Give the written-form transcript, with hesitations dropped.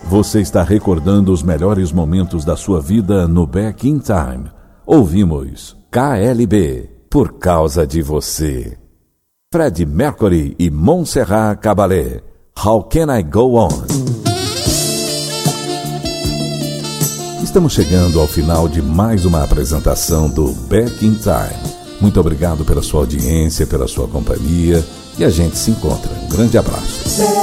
Você está recordando os melhores momentos da sua vida no Back in Time. Ouvimos KLB, Por Causa de Você. Freddie Mercury e Montserrat Caballé, How Can I Go On? Estamos chegando ao final de mais uma apresentação do Back in Time. Muito obrigado pela sua audiência, pela sua companhia, e a gente se encontra. Um grande abraço.